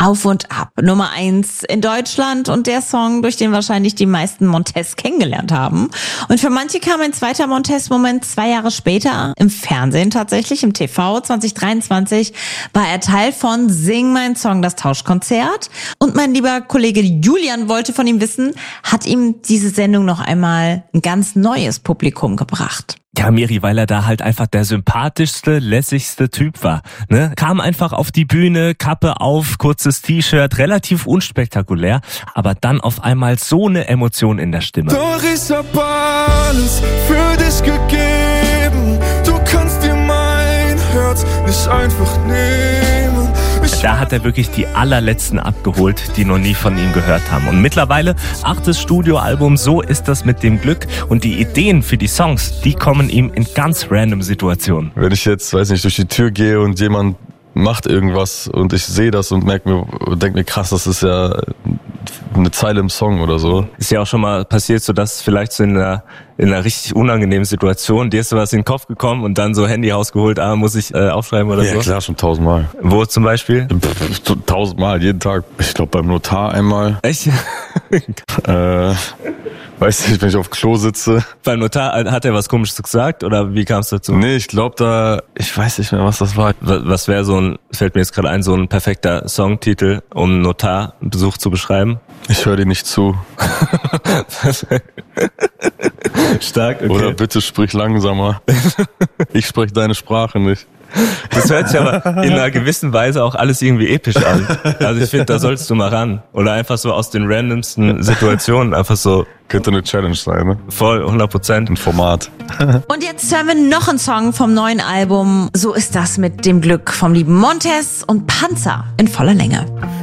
Auf und Ab, Nummer 1 in Deutschland und der Song, durch den wahrscheinlich die meisten Montez kennengelernt haben. Und für manche kam ein zweiter Montez-Moment 2 Jahre später im Fernsehen tatsächlich, im TV 2023, war er Teil von Sing mein Song, das Tauschkonzert. Und mein lieber Kollege Julian wollte von ihm wissen, hat ihm diese Sendung noch einmal ein ganz neues Publikum gebracht? Ja, Miri, weil er da halt einfach der sympathischste, lässigste Typ war. Ne? Kam einfach auf die Bühne, Kappe auf, kurzes T-Shirt, relativ unspektakulär, aber dann auf einmal so eine Emotion in der Stimme. Doch ich hab alles für dich gegeben, du kannst dir mein Herz nicht einfach nehmen. Da hat er wirklich die allerletzten abgeholt, die noch nie von ihm gehört haben. Und mittlerweile 8. Studioalbum, so ist das mit dem Glück. Und die Ideen für die Songs, die kommen ihm in ganz random Situationen. Wenn ich jetzt, weiß nicht, durch die Tür gehe und jemand macht irgendwas und ich sehe das und denke mir, krass, das ist ja eine Zeile im Song oder so. Ist ja auch schon mal passiert, so dass vielleicht so in einer richtig unangenehmen Situation, dir ist sowas in den Kopf gekommen und dann so Handy rausgeholt, muss ich aufschreiben oder so? Ja klar, schon 1000-mal. Wo zum Beispiel? 1000-mal, jeden Tag. Ich glaube beim Notar einmal. Echt? Weiß nicht, wenn ich auf Klo sitze. Beim Notar hat er was Komisches gesagt oder wie kam es dazu? Nee, ich glaube ich weiß nicht mehr, was das war. Was wäre fällt mir jetzt gerade ein, so ein perfekter Songtitel, um einen Notarbesuch zu beschreiben? Ich höre dir nicht zu. Stark, okay. Oder bitte sprich langsamer. Ich spreche deine Sprache nicht. Das hört sich aber in einer gewissen Weise auch alles irgendwie episch an. Also ich finde, da solltest du mal ran. Oder einfach so aus den randomsten Situationen einfach so. Könnte eine Challenge sein, ne? Voll, 100%. Ein Format. Und jetzt hören wir noch einen Song vom neuen Album. So ist das mit dem Glück vom lieben Montez und Panzer in voller Länge.